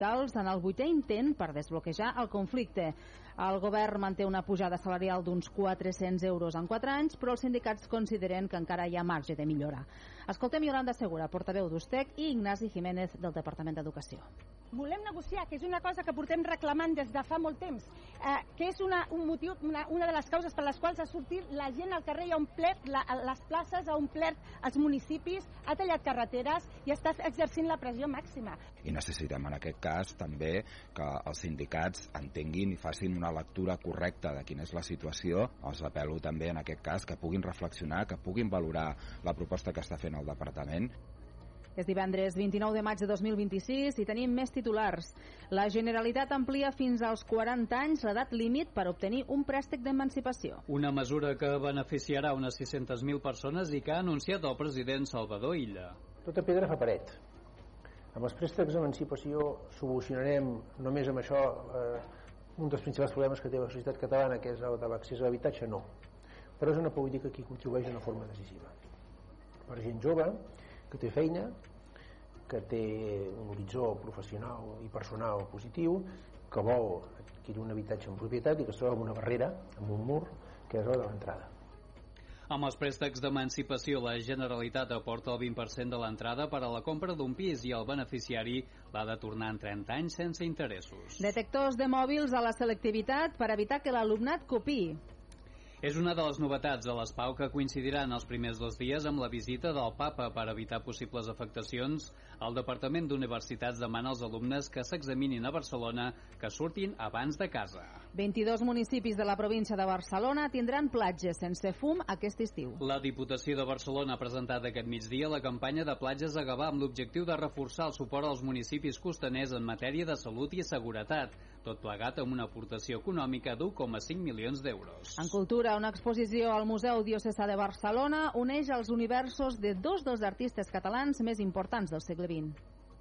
en el 8è intent per desbloquejar el conflicte. El govern manté una pujada salarial d'uns 400 euros en 4 anys, però els sindicats consideren que encara hi ha marge de millora. Escoltem Yolanda Segura, portaveu d'USTEC, i Ignasi Jiménez, del Departament d'Educació. Volem negociar, que és una cosa que portem reclamant des de fa molt temps, que és un motiu, una de les causes per les quals ha sortit la gent al carrer i ha omplert les places, ha omplert els municipis, ha tallat carreteres i està exercint la pressió màxima. I necessitem en aquest cas també que els sindicats entenguin i facin una lectura correcta de quina és la situació. Els apel·lo també en aquest cas que puguin reflexionar, que puguin valorar la proposta que està fent el departament. És divendres 29 de maig de 2026 i tenim més titulars. La Generalitat amplia fins als 40 anys l'edat límit per obtenir un préstec d'emancipació. Una mesura que beneficiarà unes 600.000 persones i que ha anunciat el president Salvador Illa. Tota pedra fa paret. Amb els préstecs d'emancipació solucionarem només amb això un dels principals problemes que té la societat catalana, que és el de l'accés a l'habitatge, no. Però és una política que contribueix d'una forma decisiva. Per gent jove, que té feina, que té un horitzó professional i personal positiu, que vol adquirir un habitatge en propietat i que es troba amb una barrera, amb un mur, que és la de l'entrada. Amb els préstecs d'emancipació, la Generalitat aporta el 20% de l'entrada per a la compra d'un pis i el beneficiari l'ha de tornar en 30 anys sense interessos. Detectors de mòbils a la selectivitat per evitar que l'alumnat copiï. És una de les novetats de l'ESPAU que coincidirà en els primers 2 dies amb la visita del Papa per evitar possibles afectacions. El Departament d'Universitats demana als alumnes que s'examinin a Barcelona que surtin abans de casa. 22 municipis de la província de Barcelona tindran platges sense fum aquest estiu. La Diputació de Barcelona ha presentat aquest migdia la campanya de platges a Gavà amb l'objectiu de reforçar el suport als municipis costaners en matèria de salut i seguretat, tot plegat amb una aportació econòmica d'1,5 milions d'euros. En cultura, una exposició al Museu Diocesà de Barcelona uneix els universos de 2 dels artistes catalans més importants del segle XX.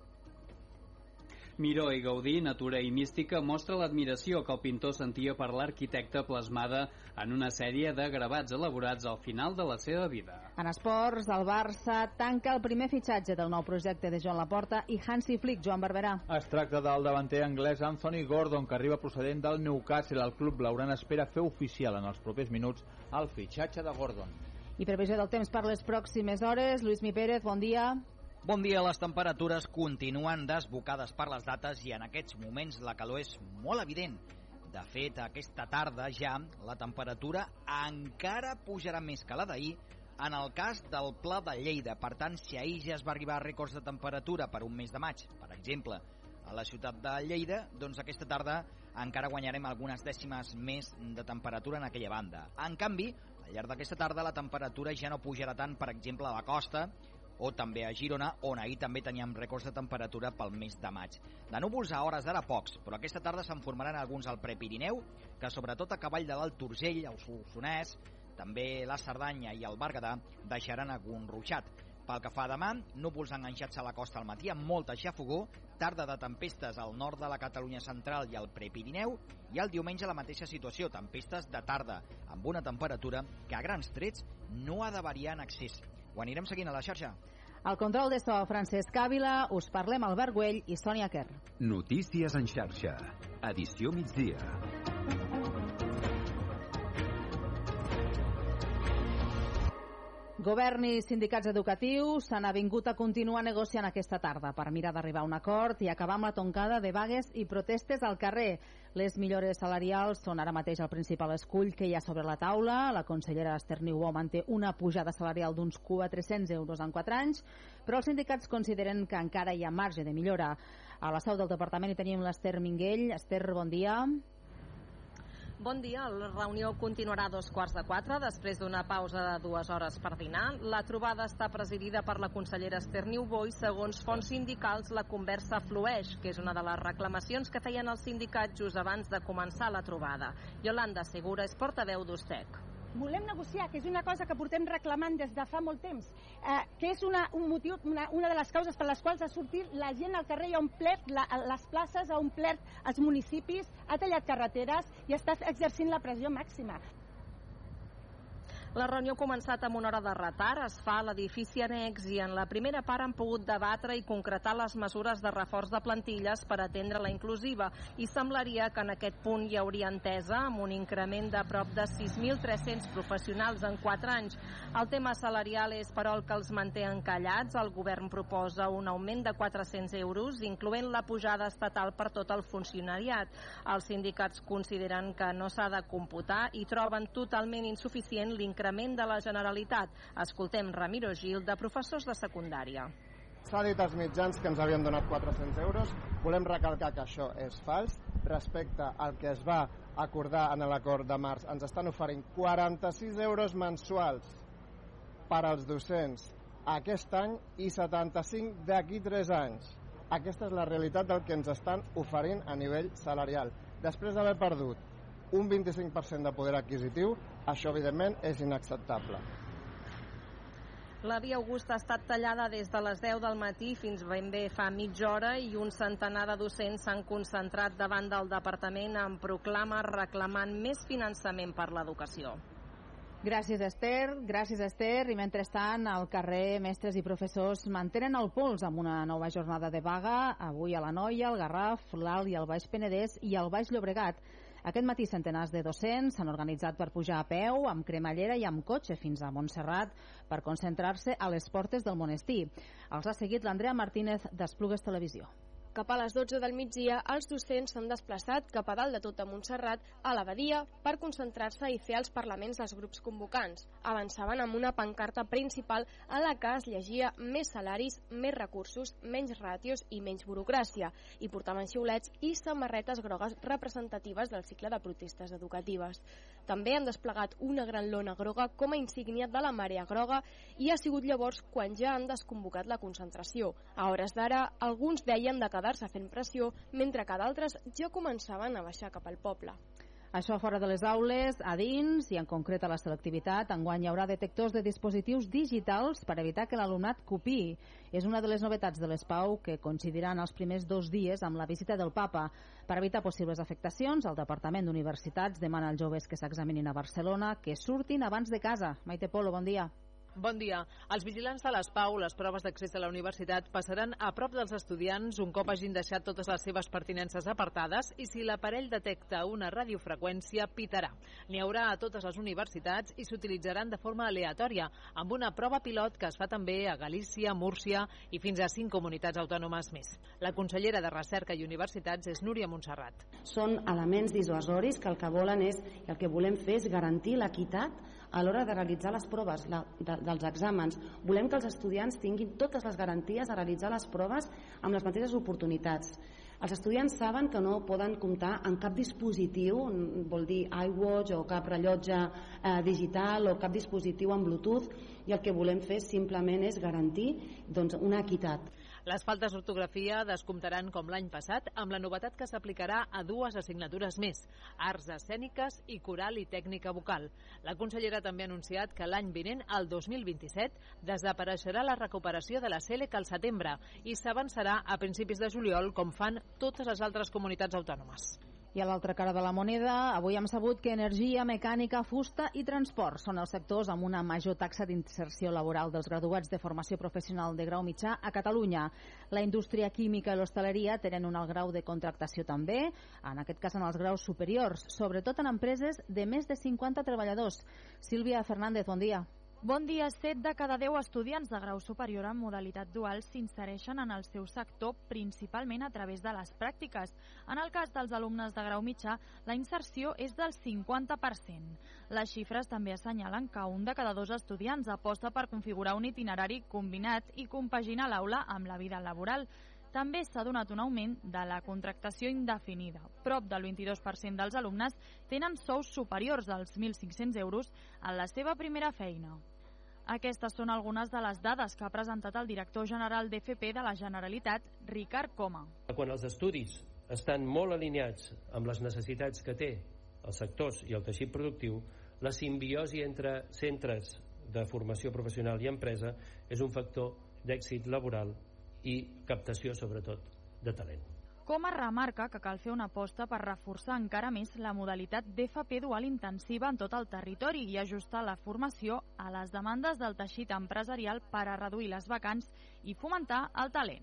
Miró i Gaudí, natura i mística, mostra l'admiració que el pintor sentia per l'arquitecte plasmada en una sèrie de gravats elaborats al final de la seva vida. En esports, el Barça tanca el primer fitxatge del nou projecte de Joan Laporta i Hansi Flick. Joan Barberà. Es tracta del davanter anglès Anthony Gordon, que arriba procedent del Newcastle. El club blaugrana espera fer oficial en els propers minuts el fitxatge de Gordon. I previsió del temps per les pròximes hores. Lluís Mi Pérez, bon dia. Bon dia, les temperatures continuen desbocades per les dates i en aquests moments la calor és molt evident. De fet, aquesta tarda ja la temperatura encara pujarà més que la d'ahir en el cas del Pla de Lleida. Per tant, si ahir ja es va arribar a rècords de temperatura per un mes de maig, per exemple, a la ciutat de Lleida, doncs aquesta tarda encara guanyarem algunes dècimes més de temperatura en aquella banda. En canvi, al llarg d'aquesta tarda la temperatura ja no pujarà tant, per exemple, a la costa, o també a Girona, on ahir també teníem rècords de temperatura pel mes de maig. De núvols a hores d'ara pocs, però aquesta tarda se'n formaran alguns al Prepirineu, que sobretot a cavall de l'Alt Urgell, el Solsonès, també la Cerdanya i el Berguedà deixaran algun ruixat. Pel que fa a demà, núvols enganxats a la costa al matí amb molta xafogó, tarda de tempestes al nord de la Catalunya central i al Prepirineu, i el diumenge la mateixa situació, tempestes de tarda, amb una temperatura que a grans trets no ha de variar en excés. Ho anirem seguint a la xarxa. Al control de so, Francesc Ávila, us parlem Albert Güell i Sònia Kerr. Notícies en xarxa. Edició migdia. Govern i sindicats educatius s'han avingut a continuar negociant aquesta tarda per mirar d'arribar a un acord i acabar amb la toncada de vagues i protestes al carrer. Les millores salarials són ara mateix el principal escull que hi ha sobre la taula. La consellera Esther Niubó manté una pujada salarial d'uns 400 euros en 4 anys, però els sindicats consideren que encara hi ha marge de millora. A la seu del departament hi tenim l'Esther Minguell. Esther, bon dia. Bon dia, la reunió continuarà a 3:45 després d'una pausa de 2 hores per dinar. La trobada està presidida per la consellera Esther Niubó i segons fonts sindicals la conversa flueix, que és una de les reclamacions que feien els sindicats just abans de començar la trobada. Yolanda Segura és portaveu d'USTEC. Volem negociar, que és una cosa que portem reclamant des de fa molt temps, que és un motiu, una de les causes per les quals ha sortit la gent al carrer i ha omplert les places, ha omplert els municipis, ha tallat carreteres i està exercint la pressió màxima. La reunió ha començat amb una hora de retard, es fa a l'edifici annex i en la primera part han pogut debatre i concretar les mesures de reforç de plantilles per atendre la inclusiva i semblaria que en aquest punt hi hauria entesa amb un increment de prop de 6.300 professionals en 4 anys. El tema salarial és, però, el que els manté encallats. El govern proposa un augment de 400 euros, incloent la pujada estatal per tot el funcionariat. Els sindicats consideren que no s'ha de computar i troben totalment insuficient l'increment de la Generalitat. Escoltem Ramiro Gil, de professors de secundària. S'ha dit als mitjans que ens havien donat 400 euros. Volem recalcar que això és fals. Respecte al que es va acordar en l'acord de març, ens estan oferint 46 euros mensuals per als docents aquest any i 75 d'aquí 3 anys. Aquesta és la realitat del que ens estan oferint a nivell salarial. Després d'haver perdut un 25% de poder adquisitiu, això evidentment és inacceptable. La Via Augusta ha estat tallada des de les 10 del matí fins ben bé fa mitja hora i un centenar de docents s'han concentrat davant del departament en proclames reclamant més finançament per l'educació. Gràcies, Esther. I mentrestant, al carrer, mestres i professors mantenen el pols amb una nova jornada de vaga, avui a l'Anoia, al Garraf, l'Alt i el Baix Penedès i al Baix Llobregat. Aquest matí centenars de docents s'han organitzat per pujar a peu, amb cremallera i amb cotxe fins a Montserrat per concentrar-se a les portes del monestir. Els ha seguit l'Andrea Martínez d'Esplugues Televisió. Cap a les 12 del migdia, els docents s'han desplaçat cap a dalt de tot a Montserrat, a l'abadia, per concentrar-se i fer els parlaments dels grups convocants. Avançaven amb una pancarta principal a la que es llegia més salaris, més recursos, menys ràtios i menys burocràcia, i portaven xiulets i samarretes grogues representatives del cicle de protestes educatives. També han desplegat una gran lona groga com a insígnia de la marea groga i ha sigut llavors quan ja han desconvocat la concentració. A hores d'ara, alguns deien de quedar-se fent pressió, mentre que d'altres ja començaven a baixar cap al poble. Això fora de les aules, a dins i en concret a la selectivitat, enguany hi haurà detectors de dispositius digitals per evitar que l'alumnat copiï. És una de les novetats de l'ESPAU que coincidiran els primers 2 dies amb la visita del Papa. Per evitar possibles afectacions, el Departament d'Universitats demana als joves que s'examinin a Barcelona que surtin abans de casa. Maite Polo, bon dia. Bon dia. Els vigilants de l'ESPAU, les proves d'accés a la universitat, passaran a prop dels estudiants un cop hagin deixat totes les seves pertinences apartades i si l'aparell detecta una radiofreqüència, pitarà. N'hi haurà a totes les universitats i s'utilitzaran de forma aleatòria, amb una prova pilot que es fa també a Galícia, Múrcia i fins a 5 comunitats autònomes més. La consellera de Recerca i Universitats és Núria Montserrat. Són elements dissuasoris que el que volen és, el que volem fer és garantir l'equitat a l'hora de realitzar les proves dels exàmens. Volem que els estudiants tinguin totes les garanties a realitzar les proves amb les mateixes oportunitats. Els estudiants saben que no poden comptar amb cap dispositiu, vol dir iWatch o cap rellotge digital o cap dispositiu amb Bluetooth, i el que volem fer simplement és garantir una equitat. Les faltes d'ortografia descomptaran com l'any passat, amb la novetat que s'aplicarà a 2 assignatures més, arts escèniques i coral i tècnica vocal. La consellera també ha anunciat que l'any vinent, el 2027, desapareixerà la recuperació de la SELEC al setembre i s'avançarà a principis de juliol, com fan totes les altres comunitats autònomes. I a l'altra cara de la moneda, avui hem sabut que energia, mecànica, fusta i transport són els sectors amb una major taxa d'inserció laboral dels graduats de formació professional de grau mitjà a Catalunya. La indústria química i l'hostaleria tenen un alt grau de contractació també, en aquest cas en els graus superiors, sobretot en empreses de més de 50 treballadors. Sílvia Fernández, bon dia. Bon dia. 7 de cada 10 estudiants de grau superior en modalitat dual s'insereixen en el seu sector principalment a través de les pràctiques. En el cas dels alumnes de grau mitjà, la inserció és del 50%. Les xifres també assenyalen que 1 de cada 2 estudiants aposta per configurar un itinerari combinat i compaginar l'aula amb la vida laboral. També s'ha donat un augment de la contractació indefinida. Prop del 22% dels alumnes tenen sous superiors als 1.500 euros en la seva primera feina. Aquestes són algunes de les dades que ha presentat el director general d'FP de la Generalitat, Ricard Coma. Quan els estudis estan molt alineats amb les necessitats que té els sectors i el teixit productiu, la simbiosi entre centres de formació professional i empresa és un factor d'èxit laboral i captació, sobretot, de talent. Coma remarca que cal fer una aposta per reforçar encara més la modalitat d'FP dual intensiva en tot el territori i ajustar la formació a les demandes del teixit empresarial per a reduir les vacants i fomentar el talent.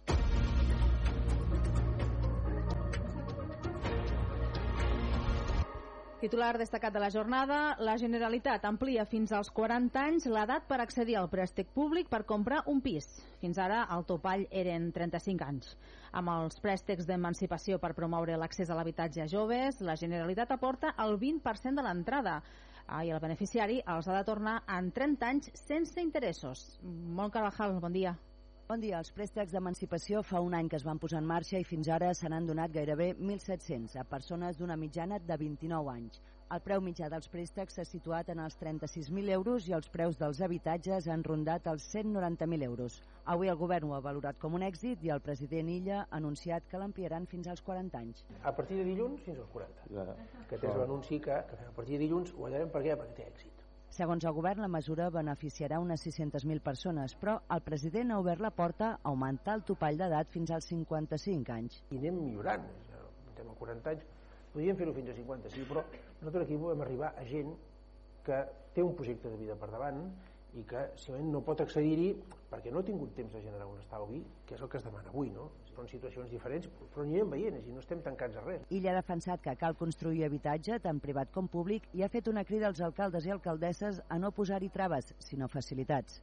Titular destacat de la jornada, la Generalitat amplia fins als 40 anys l'edat per accedir al préstec públic per comprar un pis. Fins ara el topall eren 35 anys. Amb els préstecs d'emancipació per promoure l'accés a l'habitatge a joves, la Generalitat aporta el 20% de l'entrada i el beneficiari els ha de tornar en 30 anys sense interessos. Molt Carvajal, bon dia. Bon dia. Els préstecs d'emancipació fa un any que es van posar en marxa i fins ara se n'han donat gairebé 1.700 a persones d'una mitjana de 29 anys. El preu mitjà dels préstecs s'ha situat en els 36.000 euros i els preus dels habitatges han rondat els 190.000 euros. Avui el govern ho ha valorat com un èxit i el president Illa ha anunciat que l'ampliaran fins als 40 anys. A partir de dilluns fins als 40. Aquest és l'anunci que a partir de dilluns ho veurem per què? Perquè té èxit. Segons el govern, la mesura beneficiarà unes 600.000 persones, però el president ha obert la porta a augmentar el topall d'edat fins als 55 anys. I anem millorant, estem a 40 anys, podríem fer-ho fins a 55, però nosaltres aquí volem arribar a gent que té un projecte de vida per davant i que simplement no pot accedir-hi perquè no ha tingut temps de generar un estalvi, que és el que es demana avui, no? Són situacions diferents, però n'hi anem veient, i no estem tancats a res. Illa ha defensat que cal construir habitatge, tant privat com públic, i ha fet una crida als alcaldes i alcaldesses a no posar-hi traves, sinó facilitats.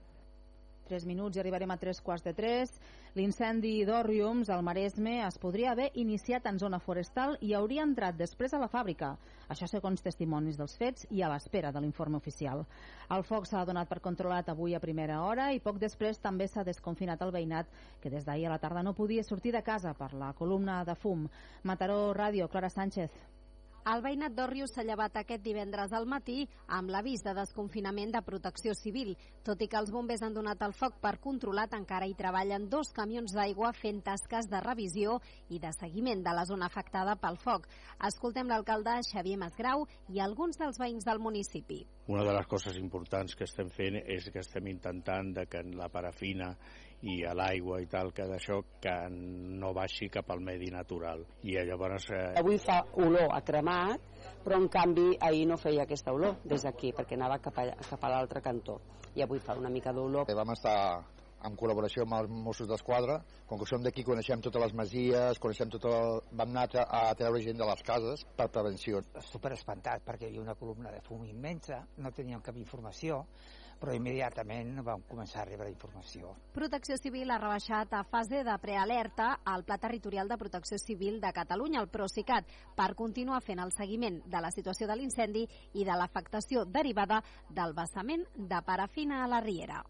3 minuts i arribarem a 3:15. L'incendi d'Òrriums al Maresme es podria haver iniciat en zona forestal i hauria entrat després a la fàbrica. Això segons testimonis dels fets i a l'espera de l'informe oficial. El foc s'ha donat per controlat avui a primera hora i poc després també s'ha desconfinat el veïnat que des d'ahir a la tarda no podia sortir de casa per la columna de fum. Mataró Ràdio, Clara Sánchez. El veïnat d'Òrrius s'ha llevat aquest divendres al matí amb l'avís de desconfinament de Protecció Civil. Tot i que els bombers han donat el foc per controlat, encara hi treballen 2 camions d'aigua fent tasques de revisió i de seguiment de la zona afectada pel foc. Escoltem l'alcalde Xavier Masgrau i alguns dels veïns del municipi. Una de les coses importants que estem fent és que estem intentant que la parafina i a l'aigua i tal, que d'això que no baixi cap al medi natural. I llavors... Avui fa olor a cremat, però en canvi ahir no feia aquesta olor des d'aquí, perquè anava cap a l'altre cantó. I avui fa una mica d'olor. Vam estar en col·laboració amb els Mossos d'Esquadra, com que som d'aquí coneixem totes les masies, vam anar a treure gent de les cases per prevenció. Super espantat perquè hi havia una columna de fum immensa, no teníem cap informació, però immediatament vam començar a rebre informació. Protecció Civil ha rebaixat a fase de prealerta al Pla Territorial de Protecció Civil de Catalunya, el Procicat, per continuar fent el seguiment de la situació de l'incendi i de l'afectació derivada del vessament de parafina a la Riera.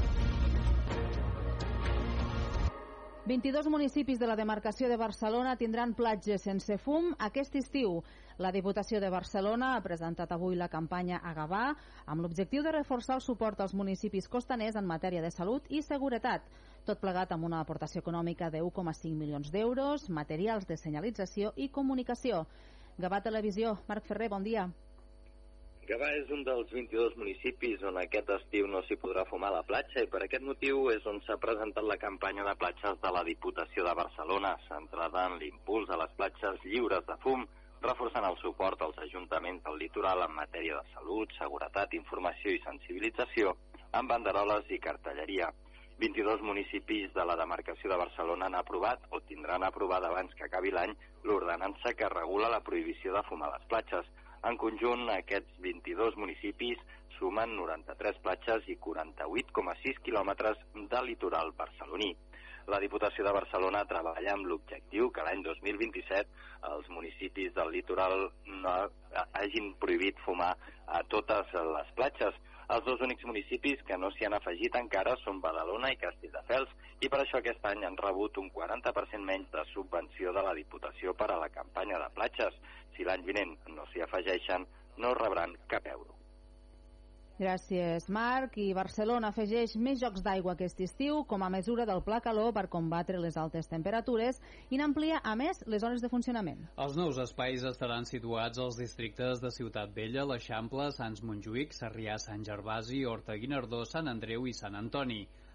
22 municipis de la demarcació de Barcelona tindran platges sense fum aquest estiu. La Diputació de Barcelona ha presentat avui la campanya a Gavà amb l'objectiu de reforçar el suport als municipis costaners en matèria de salut i seguretat. Tot plegat amb una aportació econòmica de 1,5 milions d'euros, materials de senyalització i comunicació. Gavà Televisió, Marc Ferrer, bon dia. Gavà és un dels 22 municipis on aquest estiu no s'hi podrà fumar a la platja i per aquest motiu és on s'ha presentat la campanya de platges de la Diputació de Barcelona, centrada en l'impuls a les platges lliures de fum, reforçant el suport als ajuntaments del litoral en matèria de salut, seguretat, informació i sensibilització, amb banderoles i cartelleria. 22 municipis de la demarcació de Barcelona han aprovat o tindran aprovada abans que acabi l'any l'ordenança que regula la prohibició de fumar a les platges. En conjunt, aquests 22 municipis sumen 93 platges i 48,6 quilòmetres de litoral barceloní. La Diputació de Barcelona treballa amb l'objectiu que l'any 2027 els municipis del litoral no hagin prohibit fumar a totes les platges. Els 2 únics municipis que no s'hi han afegit encara són Badalona i Castelldefels i per això aquest any han rebut un 40% menys de subvenció de la Diputació per a la campanya de platges. Si l'any vinent no s'hi afegeixen, no rebran cap euro. Gràcies, Marc. I Barcelona afegeix més jocs d'aigua aquest estiu com a mesura del Pla Calor per combatre les altes temperatures i n'amplia, a més, les hores de funcionament. Els nous espais estaran situats als districtes de Ciutat Vella, l'Eixample, Sants Montjuïc, Sarrià, Sant Gervasi, Horta Guinardó, Sant Andreu i Sant Antoni.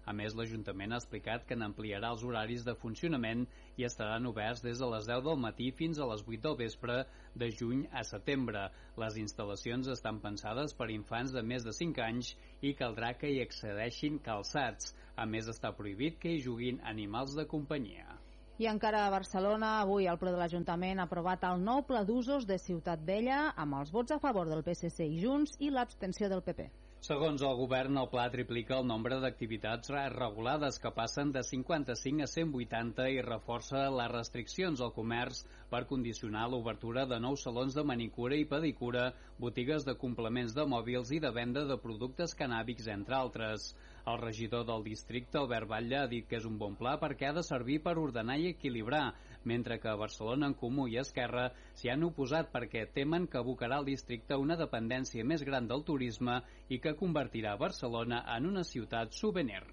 A més, l'Ajuntament ha explicat que n'ampliarà els horaris de funcionament i estaran oberts des de les 10 del matí fins a les 8 del vespre de juny a setembre. Les instal·lacions estan pensades per infants de més de 5 anys i caldrà que hi accedeixin calçats. A més, està prohibit que hi juguin animals de companyia. I encara a Barcelona, avui el ple de l'Ajuntament ha aprovat el nou pla d'usos de Ciutat Vella amb els vots a favor del PSC i Junts i l'abstenció del PP. Segons el govern, el pla triplica el nombre d'activitats regulades, que passen de 55 a 180, i reforça les restriccions al comerç per condicionar l'obertura de nous salons de manicura i pedicura, botigues de complements de mòbils i de venda de productes cannàbics, entre altres. El regidor del districte, Albert Batlle, ha dit que és un bon pla perquè ha de servir per ordenar i equilibrar, mentre que a Barcelona en Comú i Esquerra s'hi han oposat perquè temen que abocarà el districte a una dependència més gran del turisme i que convertirà Barcelona en una ciutat souvenir.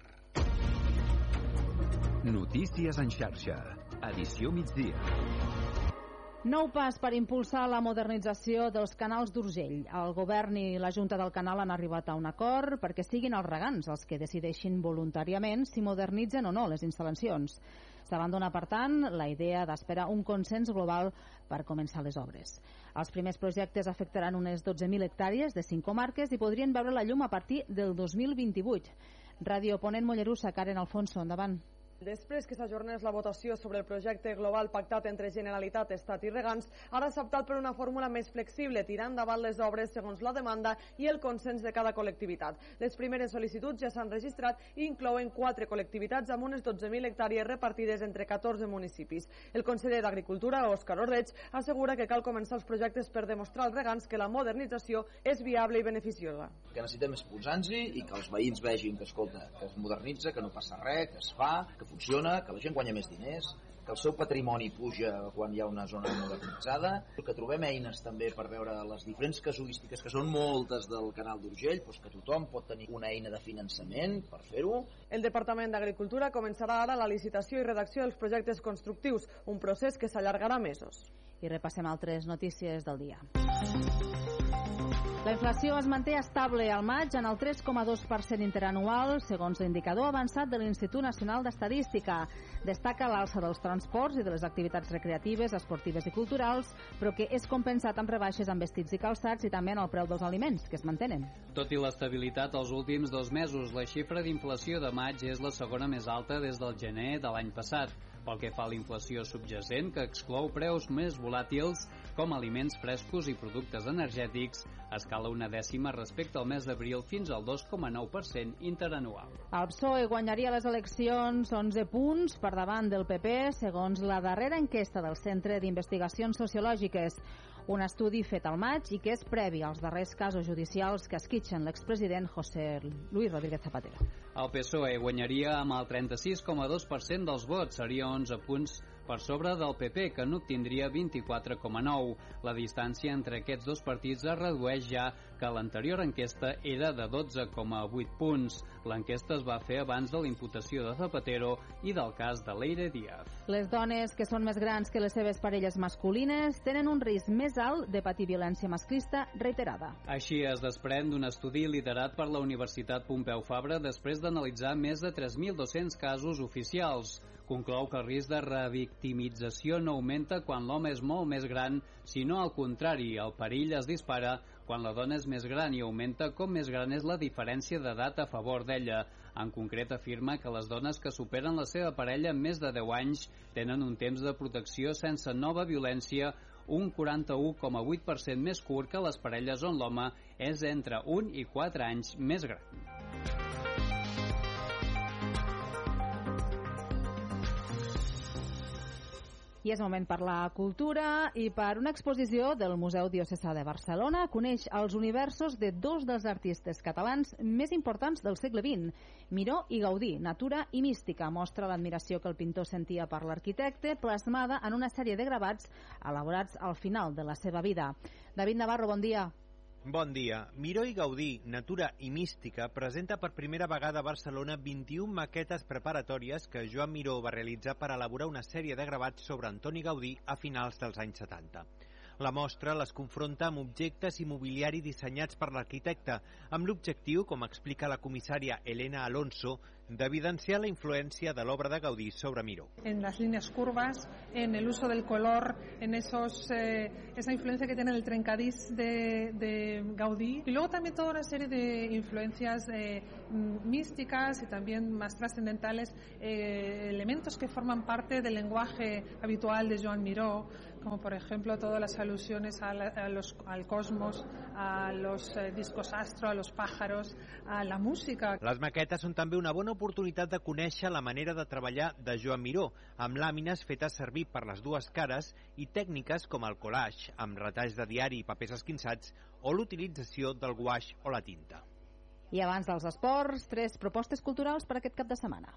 Notícies en xarxa. Edició migdia. Nou pas per impulsar la modernització dels canals d'Urgell. El govern i la Junta del Canal han arribat a un acord perquè siguin els regants els que decideixin voluntàriament si modernitzen o no les instal·lacions. S'abandona, per tant, la idea d'esperar un consens global per començar les obres. Els primers projectes afectaran unes 12.000 hectàrees de 5 comarques i podrien veure la llum a partir del 2028. Ràdio Ponent Mollerussa, Karen Alfonso, endavant. Després que s'ajornés la votació sobre el projecte global pactat entre Generalitat, Estat i regants, ara s'ha optat per una fórmula més flexible, tirant endavant les obres segons la demanda i el consens de cada col·lectivitat. Les primeres sol·licituds ja s'han registrat i inclouen 4 col·lectivitats amb unes 12.000 hectàrees repartides entre 14 municipis. El conseller d'Agricultura, Òscar Ordeig, assegura que cal començar els projectes per demostrar als regants que la modernització és viable i beneficiosa. El que necessitem és posar-nos-hi i que els veïns vegin que, escolta, que es modernitza, que no passa res, que es fa, que funciona, que la gent guanya més diners, que el seu patrimoni puja quan hi ha una zona modernitzada, que trobem eines també per veure les diferents casuístiques, que són moltes del canal d'Urgell, doncs que tothom pot tenir una eina de finançament per fer-ho. El Departament d'Agricultura començarà ara la licitació i redacció dels projectes constructius, un procés que s'allargarà mesos. I repassem altres notícies del dia. La inflació es manté estable al maig en el 3,2% interanual, segons l'indicador avançat de l'Institut Nacional d'Estadística. Destaca l'alça dels transports i de les activitats recreatives, esportives i culturals, però que és compensat amb rebaixes en vestits i calçats i també en el preu dels aliments, que es mantenen. Tot i l'estabilitat els últims 2 mesos, la xifra d'inflació de maig és la segona més alta des del gener de l'any passat. Pel que fa a l'inflació subjacent, que exclou preus més volàtils com aliments frescos i productes energètics, escala una dècima respecte al mes d'abril fins al 2,9% interanual. El PSOE guanyaria les eleccions 11 punts per davant del PP, segons la darrera enquesta del Centre d'Investigacions Sociològiques. Un estudi fet al maig i que és previ als darrers casos judicials que esquitxen l'expresident José Luis Rodríguez Zapatero. El PSOE guanyaria amb el 36,2% dels vots, seria 11 punts per sobre del PP, que n'obtindria 24,9. La distància entre aquests dos partits es redueix ja que l'anterior enquesta era de 12,8 punts. L'enquesta es va fer abans de la imputació de Zapatero i del cas de Leire Díaz. Les dones que són més grans que les seves parelles masculines tenen un risc més alt de patir violència masclista reiterada. Així es desprèn d'un estudi liderat per la Universitat Pompeu Fabra després d'analitzar més de 3.200 casos oficials. Conclou que el risc de revictimització no augmenta quan l'home és molt més gran, sinó al contrari, el perill es dispara quan la dona és més gran i augmenta com més gran és la diferència d'edat a favor d'ella. En concret, afirma que les dones que superen la seva parella en més de 10 anys tenen un temps de protecció sense nova violència un 41,8% més curt que les parelles on l'home és entre 1 i 4 anys més gran. I és moment per la cultura i per una exposició del Museu Diocesà de Barcelona coneix els universos de 2 dels artistes catalans més importants del segle XX. Miró i Gaudí, natura i mística, mostra l'admiració que el pintor sentia per l'arquitecte, plasmada en una sèrie de gravats elaborats al final de la seva vida. David Navarro, bon dia. Bon dia. Miró i Gaudí, natura i mística, presenta per primera vegada a Barcelona 21 maquetes preparatòries que Joan Miró va realitzar per elaborar una sèrie de gravats sobre Antoni Gaudí a finals dels anys 70. La mostra les confronta amb objectes i mobiliari dissenyats per l'arquitecte, amb l'objectiu, com explica la comissària Elena Alonso, d'evidenciar la influència de l'obra de Gaudí sobre Miró. En las líneas curvas, en el uso del color, en esa influencia que tiene el trencadís de Gaudí, y luego también toda una serie de influencias místicas y también más trascendentales, elementos que forman parte del lenguaje habitual de Joan Miró, como por ejemplo todas las alusiones al cosmos, a los discos astro, a los pájaros, a la música. Les maquetes són també una bona oportunitat de conèixer la manera de treballar de Joan Miró, amb làmines fetes servir per les dues cares i tècniques com el collage, amb retalls de diari i papers esquinçats, o l'utilització del guaix o la tinta. I abans dels esports, 3 propostes culturals per aquest cap de setmana.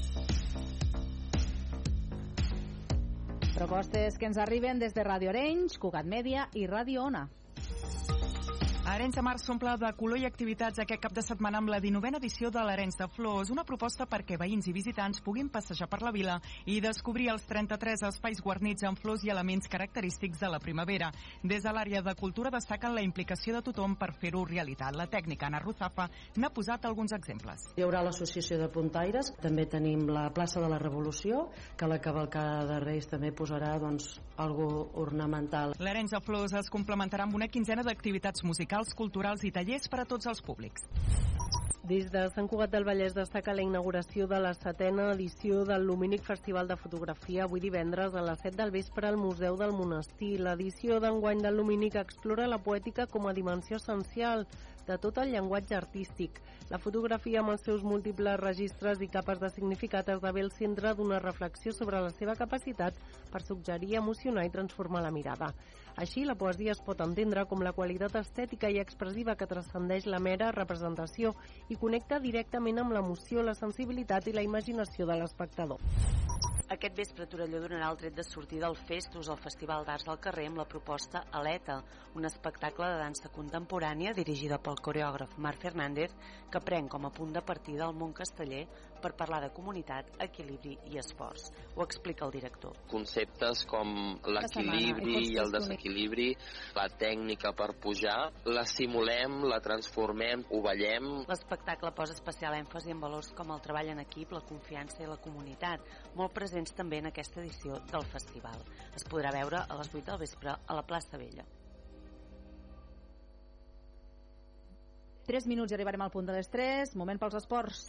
Propostes que ens arriben des de Ràdio Arenys, Cugat Mèdia i Ràdio Ona. Arenys de Mar s'omple de color i activitats aquest cap de setmana amb la 19a edició de l'Arenys de Flors, una proposta perquè veïns i visitants puguin passejar per la vila i descobrir els 33 espais guarnits amb flors i elements característics de la primavera. Des de l'àrea de cultura destaquen la implicació de tothom per fer-ho realitat. La tècnica Ana Ruzafa n'ha posat alguns exemples. Hi haurà l'associació de puntaires, també tenim la plaça de la Revolució, que la cavalcada de Reis també posarà algo ornamental. L'Arenys de Flors es complementarà amb una quinzena d'activitats musicals, culturals i tallers per a tots els públics. Des de Sant Cugat del Vallès destaca la inauguració de la 7a edició del Lumínic Festival de Fotografia avui divendres a les 7 del vespre al Museu del Monestir. L'edició d'enguany del Lumínic explora la poètica com a dimensió essencial de tot el llenguatge artístic. La fotografia, amb els seus múltiples registres i capes de significat, esdevé el centre d'una reflexió sobre la seva capacitat per suggerir, emocionar i transformar la mirada. Així, la poesia es pot entendre com la qualitat estètica i expressiva que transcendeix la mera representació i connecta directament amb l'emoció, la sensibilitat i la imaginació de l'espectador. Aquest vespre Torelló donarà el tret de sortida al Festus, el Festival d'Arts del Carrer, amb la proposta Aleta, un espectacle de dansa contemporània dirigida pel coreògraf Marc Fernández, que pren com a punt de partida el món casteller per parlar de comunitat, equilibri i esports. Ho explica el director. Conceptes com l'equilibri i el desequilibri, la tècnica per pujar, la simulem, la transformem, ho ballem. L'espectacle posa especial èmfasi en valors com el treball en equip, la confiança i la comunitat, molt presents també en aquesta edició del festival. Es podrà veure a les 8 del vespre a la plaça Vella. 3 minuts i arribarem al punt de les 3. Moment pels esports.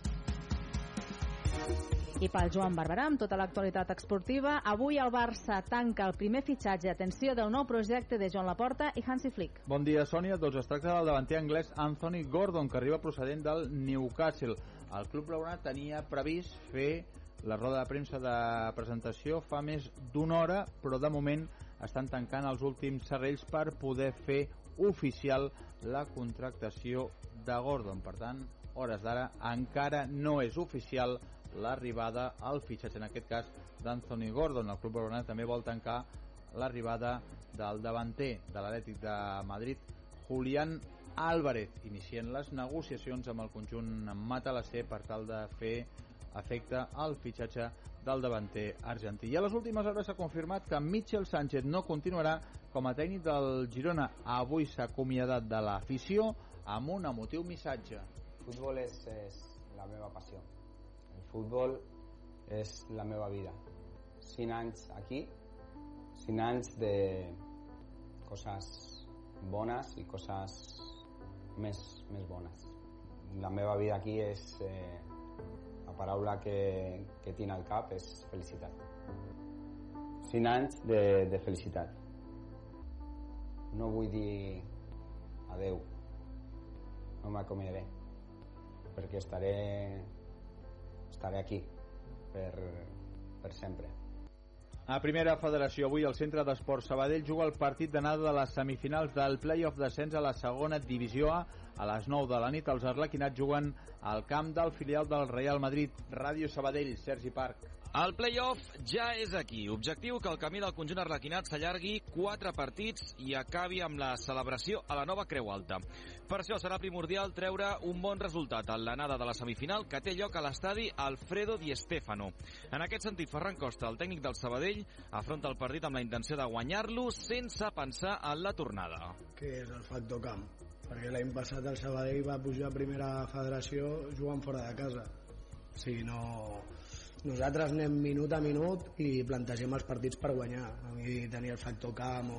I pel Joan Barberà, amb tota l'actualitat esportiva, avui el Barça tanca el primer fitxatge, atenció, del nou projecte de Joan Laporta i Hansi Flick. Bon dia, Sònia. Doncs es tracta del davanter anglès Anthony Gordon, que arriba procedent del Newcastle. El club blaugrana tenia previst fer la roda de premsa de presentació fa més d'una hora, però de moment estan tancant els últims serrells per poder fer oficial la contractació de Gordon. Per tant, hores d'ara encara no és oficial l'arribada al fitxatge, en aquest cas d'Anthony Gordon. El club blaugrana també vol tancar l'arribada del davanter de l'Atlètic de Madrid, Julián Álvarez, inicien les negociacions amb el conjunt matalasser per tal de fer efecte al fitxatge del davanter argentí. I a les últimes hores s'ha confirmat que Michel Sánchez no continuarà com a tècnic del Girona. Avui s'ha acomiadat de l'afició amb un emotiu missatge. El futbol és la meva passió. El futbol és la meva vida. 5 anys aquí, 5 anys de coses bones i coses més bones. La meva vida aquí és... La paraula que tinc al cap és felicitat. 5 anys de felicitat. No vull dir adeu. No m'acomiadaré. Perquè estaré aquí per sempre. A Primera Federació, avui el Centre d'Esports Sabadell juga el partit d'anada de les semifinals del play-off d'ascens a la segona divisió A. A les 9 de la nit els arlequinats juguen al camp del filial del Real Madrid. Ràdio Sabadell, Sergi Parc. El play-off ja és aquí. Objectiu que el camí del conjunt arlequinat s'allargui 4 partits i acabi amb la celebració a la nova Creu Alta. Per això serà primordial treure un bon resultat en l'anada de la semifinal que té lloc a l'estadi Alfredo Di Stéfano. En aquest sentit, Ferran Costa, el tècnic del Sabadell, afronta el partit amb la intenció de guanyar-lo sense pensar en la tornada. Que és el factor camp, perquè l'any passat el Sabadell va pujar a primera federació jugant fora de casa. O sigui, nosaltres anem minut a minut i plantegem els partits per guanyar. A mi tenir el factor camp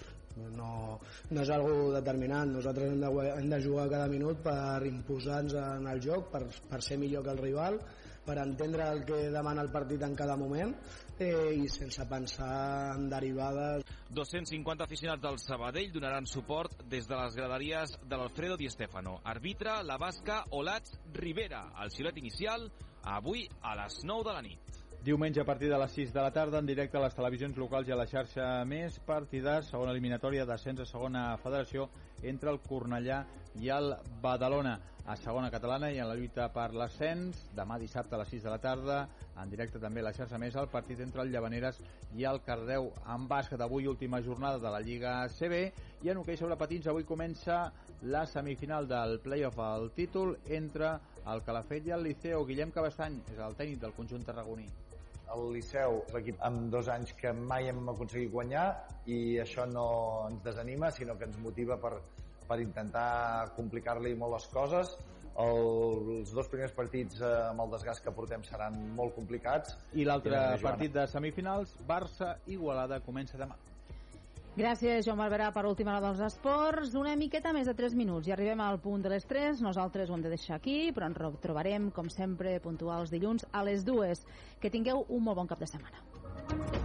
no és algo determinant. Nosaltres hem de jugar cada minut per imposar-nos en el joc, per ser millor que el rival, per entendre el que demana el partit en cada moment i sense pensar en derivades. 250 aficionats del Sabadell donaran suport des de les graderies de l'Alfredo Di Stéfano. Arbitra la basca Olats Rivera. El xiulet inicial avui a les 9 de la nit. Diumenge a partir de les 6 de la tarda en directe a les televisions locals i a la xarxa Més, partidars, segona eliminatòria d'ascens a segona federació entre el Cornellà i el Badalona. A segona catalana i en la lluita per l'ascens, demà dissabte a les 6 de la tarda, en directe també a la xarxa Més, el partit entre el Llavaneres i el Cardeu. En bàsquet, avui última jornada de la Lliga CB, i en hoquei sobre patins avui comença la semifinal del play-off al títol entre el Calafell i el Liceo. Guillem Cabestany és el tècnic del conjunt tarragoní. El Liceu és l'equip amb 2 anys que mai hem aconseguit guanyar i això no ens desanima, sinó que ens motiva per intentar complicar-li molt les coses. Els 2 primers partits amb el desgast que portem seran molt complicats. I l'altre partit de semifinals, Barça-Igualada, comença demà. Gràcies, Joan Barberà, per última hora dels esports. Una miqueta més de 3 minuts i arribem al punt de les 3. Nosaltres ho hem de deixar aquí, però ens retrobarem, com sempre, puntuals dilluns a les 2. Que tingueu un molt bon cap de setmana.